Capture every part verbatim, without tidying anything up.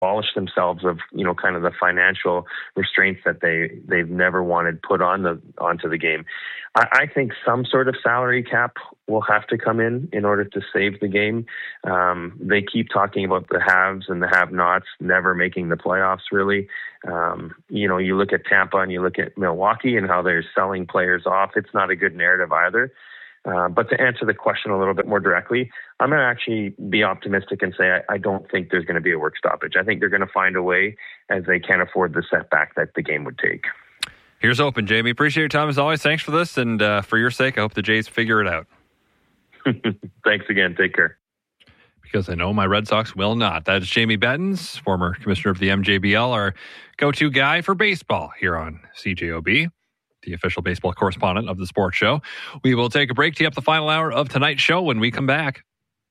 abolish themselves of, you know, kind of the financial restraints that they, they've never wanted put on the onto the game. I, I think some sort of salary cap will have to come in in order to save the game. Um, they keep talking about the haves and the have-nots never making the playoffs, really. Um, you know, you look at Tampa and you look at Milwaukee and how they're selling players off. It's not a good narrative either. Uh, but to answer the question a little bit more directly, I'm going to actually be optimistic and say I, I don't think there's going to be a work stoppage. I think they're going to find a way as they can't afford the setback that the game would take. Here's hoping, Jamie. Appreciate your time as always. Thanks for this. And uh, for your sake, I hope the Jays figure it out. Thanks again. Take care. Because I know my Red Sox will not. That is Jamie Bettens, former commissioner of the M J B L, our go-to guy for baseball here on C J O B. The official baseball correspondent of the sports show. We will take a break, tee up the final hour of tonight's show when we come back.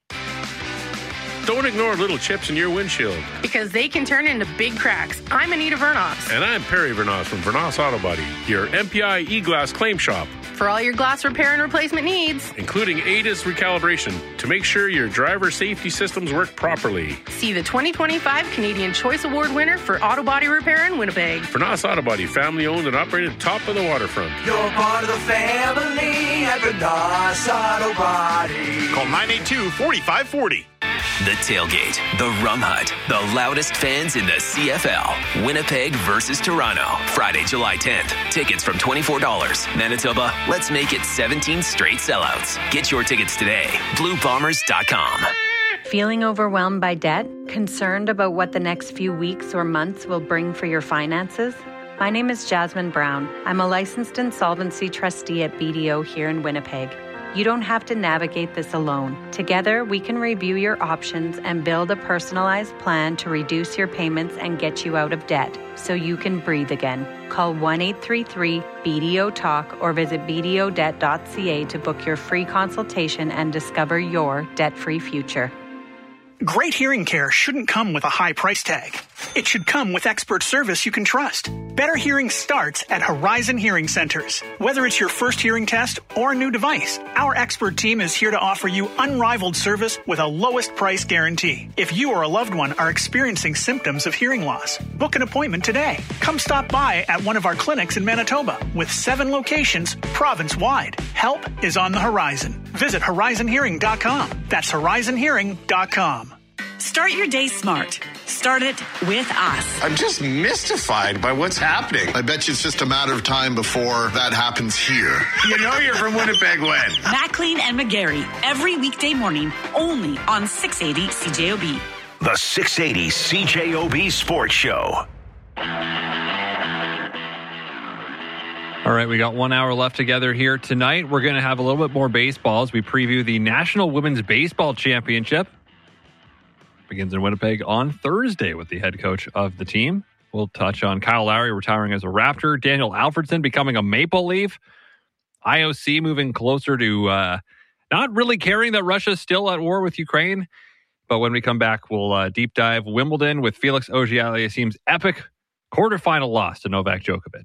Don't ignore little chips in your windshield, because they can turn into big cracks. I'm Anita Vernos. And I'm Perry Vernos from Vernos Auto Body, your M P I e-glass claim shop. For all your glass repair and replacement needs, including A D A S recalibration to make sure your driver safety systems work properly. See the twenty twenty-five Canadian Choice Award winner for auto body repair in Winnipeg. Vernos Auto Body, family owned and operated top of the waterfront. You're part of the family at Vernos Auto Body. Call nine eight two, four five four zero. The Tailgate, the Rum Hut, the loudest fans in the C F L. Winnipeg versus Toronto. Friday, July tenth. Tickets from twenty-four dollars. Manitoba, let's make it seventeen straight sellouts. Get your tickets today. blue bombers dot com. Feeling overwhelmed by debt? Concerned about what the next few weeks or months will bring for your finances? My name is Jasmine Brown. I'm a licensed insolvency trustee at B D O here in Winnipeg. You don't have to navigate this alone. Together, we can review your options and build a personalized plan to reduce your payments and get you out of debt so you can breathe again. Call one eight three three B D O talk or visit b d o debt dot c a to book your free consultation and discover your debt-free future. Great hearing care shouldn't come with a high price tag. It should come with expert service you can trust. Better hearing starts at Horizon Hearing Centers. Whether it's your first hearing test or a new device, our expert team is here to offer you unrivaled service with a lowest price guarantee. If you or a loved one are experiencing symptoms of hearing loss, book an appointment today. Come stop by at one of our clinics in Manitoba with seven locations province-wide. Help is on the horizon. Visit horizon hearing dot com. That's horizon hearing dot com. Start your day smart. Start it with us. I'm just mystified by what's happening. I bet you it's just a matter of time before that happens here. You know you're from Winnipeg when? Maclean and McGarry, every weekday morning, only on six eighty C J O B. The six eighty C J O B Sports Show. All right, we got one hour left together here tonight. We're going to have a little bit more baseball as we preview the National Women's Baseball Championship. Begins in Winnipeg on Thursday with the head coach of the team. We'll touch on Kyle Lowry retiring as a Raptor, Daniel Alfredson becoming a Maple Leaf, I O C moving closer to uh, not really caring that Russia's still at war with Ukraine. But when we come back, we'll uh, deep dive Wimbledon with Felix Auger-Aliassime's epic quarterfinal loss to Novak Djokovic.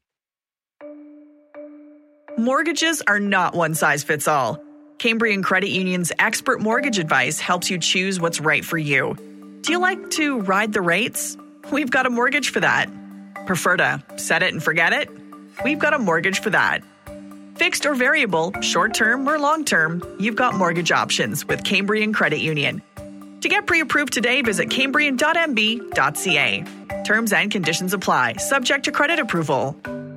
Mortgages are not one size fits all. Cambrian Credit Union's expert mortgage advice helps you choose what's right for you. Do you like to ride the rates? We've got a mortgage for that. Prefer to set it and forget it? We've got a mortgage for that. Fixed or variable, short-term or long-term, you've got mortgage options with Cambrian Credit Union. To get pre-approved today, visit cambrian dot m b dot c a. Terms and conditions apply, subject to credit approval.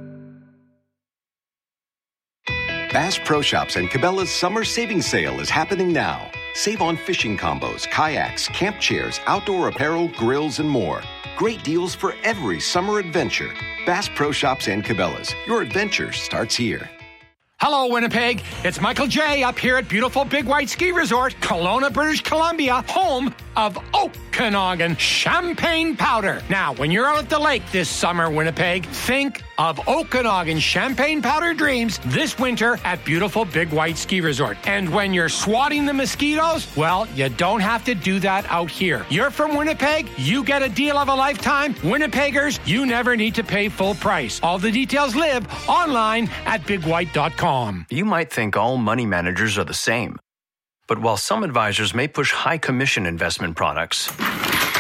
Bass Pro Shops and Cabela's summer savings sale is happening now. Save on fishing combos, kayaks, camp chairs, outdoor apparel, grills, and more. Great deals for every summer adventure. Bass Pro Shops and Cabela's. Your adventure starts here. Hello, Winnipeg. It's Michael J. up here at beautiful Big White Ski Resort, Kelowna, British Columbia, home of Okanagan Champagne Powder. Now, when you're out at the lake this summer, Winnipeg, think of Okanagan Champagne Powder dreams this winter at beautiful Big White Ski Resort. And when you're swatting the mosquitoes, well, you don't have to do that out here. You're from Winnipeg, you get a deal of a lifetime. Winnipeggers, you never need to pay full price. All the details live online at big white dot com. You might think all money managers are the same. But while some advisors may push high commission investment products,